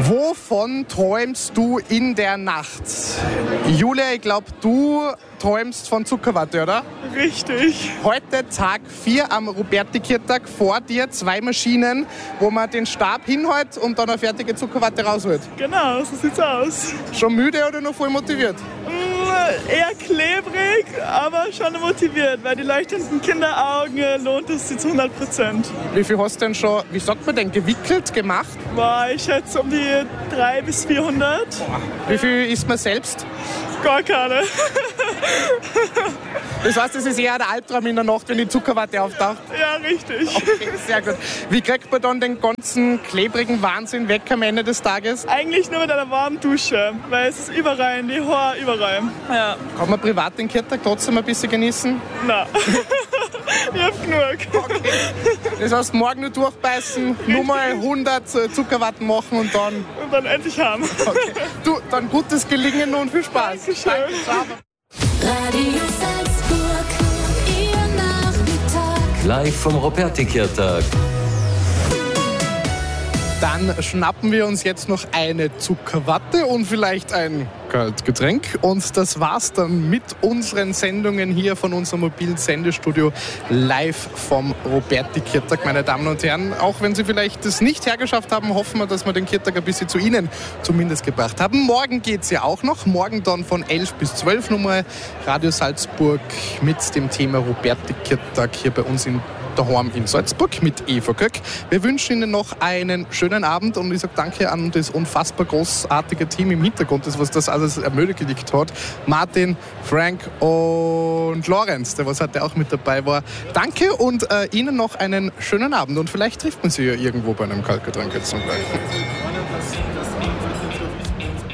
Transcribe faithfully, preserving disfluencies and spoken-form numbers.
Wovon träumst du in der Nacht? Julia, ich glaube, du träumst von Zuckerwatte, oder? Richtig. Heute Tag vier am Ruperti-Kirtag. Vor dir zwei Maschinen, wo man den Stab hinhält und dann eine fertige Zuckerwatte rausholt. Genau, so sieht's aus. Schon müde oder noch voll motiviert? Mm, eher klebrig, aber schon motiviert, weil die leuchtenden Kinderaugen äh, lohnt es sich zu hundert Prozent. Wie viel hast du denn schon, wie sagt man denn, gewickelt, gemacht? Boah, ich schätze um die dreihundert bis vierhundert. Wie viel isst man selbst? Gar keine. Das heißt, es ist eher der Albtraum in der Nacht, wenn die Zuckerwatte auftaucht? Ja, richtig. Okay, sehr gut. Wie kriegt man dann den ganzen klebrigen Wahnsinn weg am Ende des Tages? Eigentlich nur mit einer warmen Dusche, weil es ist überall in die Haare, überall. Ja. Kann man privat den Kirtag trotzdem ein bisschen genießen? Nein. Ich hab genug. Okay. Das heißt, morgen nur durchbeißen, nur mal hundert Zuckerwatten machen und dann... Und dann endlich haben. Okay. Du, dann gutes Gelingen und viel Spaß. Dankeschön. Danke, ciao. Radio Salzburg, ihr Nachmittag. Live vom Ruperti-Kirtag. Dann schnappen wir uns jetzt noch eine Zuckerwatte und vielleicht ein Kaltgetränk. Und das war's dann mit unseren Sendungen hier von unserem mobilen Sendestudio live vom Ruperti-Kirtag, meine Damen und Herren. Auch wenn Sie vielleicht das nicht hergeschafft haben, hoffen wir, dass wir den Kirtag ein bisschen zu Ihnen zumindest gebracht haben. Morgen geht's ja auch noch. Morgen dann von elf bis zwölf nochmal Radio Salzburg mit dem Thema Ruperti-Kirtag hier bei uns in daheim in Salzburg mit Eva Köck. Wir wünschen Ihnen noch einen schönen Abend und ich sage danke an das unfassbar großartige Team im Hintergrund, das was das alles ermöglicht hat. Martin, Frank und Lorenz, der was heute auch mit dabei war. Danke und äh, Ihnen noch einen schönen Abend und vielleicht trifft man Sie ja irgendwo bei einem Kaltgetränk jetzt zum Beispiel.